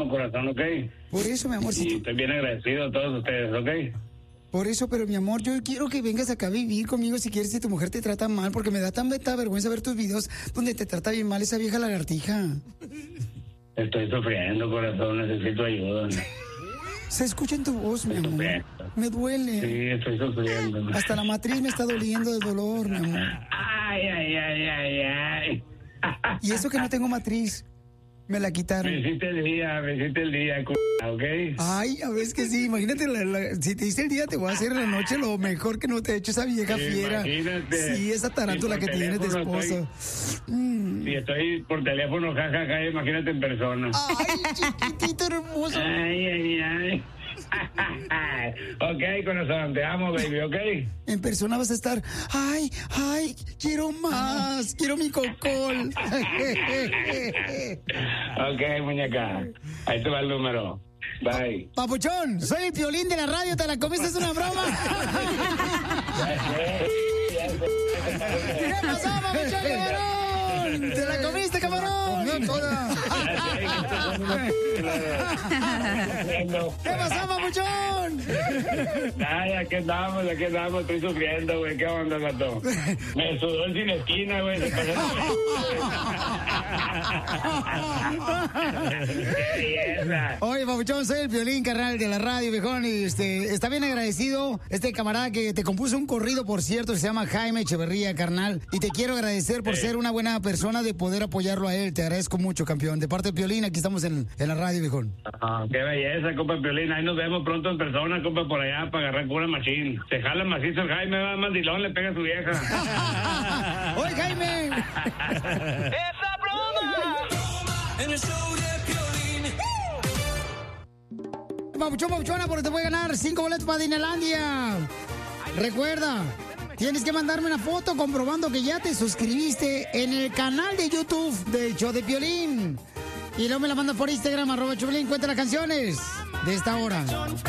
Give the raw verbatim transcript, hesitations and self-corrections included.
corazón, ¿ok? Por eso, mi amor. Y Si tú... estoy bien agradecido a todos ustedes, ¿ok? Por eso, pero mi amor, yo quiero que vengas acá a vivir conmigo si quieres, si tu mujer te trata mal, porque me da tanta vergüenza ver tus videos donde te trata bien mal esa vieja lagartija. Estoy sufriendo, corazón, necesito ayuda. Se escucha en tu voz, mi amor. Me duele. Sí, estoy sufriendo. Hasta la matriz me está doliendo de dolor, mi amor. Ay, ay, ay, ay, ay. Y eso que no tengo matriz. Me la quitaron. Me hiciste el día, me hiciste el día, c***, ¿ok? Ay, a ver, es que sí, imagínate, la, la, si te hice el día, te voy a hacer en la noche lo mejor que no te he hecho esa vieja fiera. Imagínate. Sí, esa tarántula que tienes de esposo. Estoy, mm. Si estoy por teléfono, jajaja, ja, ja, imagínate en persona. Ay, chiquitito hermoso. Ay, ay, ay. Ok, corazón, te amo, baby, ok. En persona vas a estar, ay, ay, quiero más, quiero mi cocol. Ok, muñeca, ahí te va el número. Bye. Papuchón, soy el Piolín de la radio, ¿te la comiste? ¿Es una broma? Ya sé, ya sé. ¿Qué pasó, Papuchón, camarón? ¿Te la comiste, camarón? No, toda. ¿Qué pasó, Papuchón? Ay, aquí andamos, aquí andamos, estoy sufriendo, güey. ¿Qué onda, gato? Me sudó el sin esquina, güey. Oye, Papuchón, soy el Piolín, carnal, de la radio, viejón, y este, está bien agradecido este camarada que te compuso un corrido, por cierto, que se llama Jaime Echeverría, carnal, y te quiero agradecer por sí. ser una buena persona de poder apoyarlo a él. Te agradezco mucho, campeón. De parte de Piolín, aquí estamos en, en la radio, viejón. Ah, qué belleza, compa Piolín. Ahí nos vemos pronto en persona, compa, por allá, para agarrar cura machín. Se jala macizo el Jaime, va, mandilón, le pega a su vieja. ¡Oye, Jaime! ¡Esa broma! En el show de Piolín. Papuchón, papuchona, porque te voy a ganar cinco boletos para Disneylandia. Recuerda, tienes que mandarme una foto comprobando que ya te suscribiste en el canal de YouTube del show de Piolín. Y luego me la mandas por Instagram, arroba Piolín, cuenta las canciones de esta hora.